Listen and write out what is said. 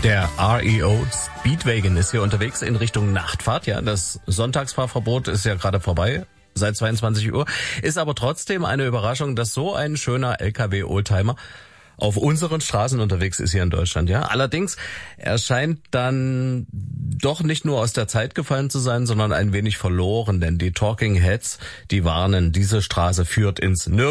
Der REO Speedwagon ist hier unterwegs in Richtung Nachtfahrt. Ja, das Sonntagsfahrverbot ist ja gerade vorbei. Seit 22 Uhr. Ist aber trotzdem eine Überraschung, dass so ein schöner LKW-Oldtimer auf unseren Straßen unterwegs ist hier in Deutschland. Ja, allerdings, er scheint dann doch nicht nur aus der Zeit gefallen zu sein, sondern ein wenig verloren, denn die Talking Heads, die warnen, diese Straße führt ins Nirgendwo.